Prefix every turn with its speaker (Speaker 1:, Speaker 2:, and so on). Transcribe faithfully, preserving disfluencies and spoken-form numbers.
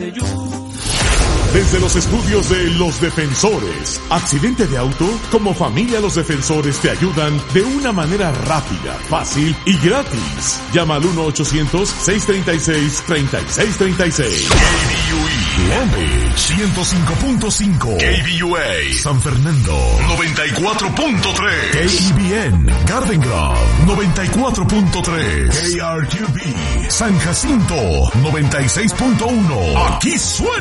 Speaker 1: Desde los estudios de Los Defensores, accidente de auto, como familia Los Defensores te ayudan de una manera rápida, fácil y gratis. Llama al uno ochocientos, seiscientos treinta y seis, treinta y seis treinta y seis.
Speaker 2: K B U E Long Beach ciento cinco punto cinco, K B U A San Fernando noventa y cuatro punto tres, K E B N Garden Grove noventa y cuatro punto tres, K R Q B San Jacinto noventa y seis punto uno. Aquí suena